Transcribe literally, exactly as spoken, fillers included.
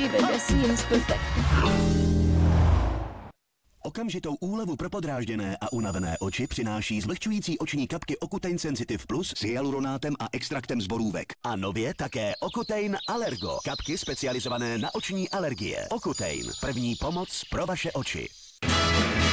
Divende Scenes Perfect. Okamžitou úlevu pro podrážděné a unavené oči přináší zvlhčující oční kapky Ocutein Sensitive Plus s hyaluronátem a extraktem z borůvek. A nově také Ocutein Allergo. Kapky specializované na oční alergie. Ocutein. První pomoc pro vaše oči.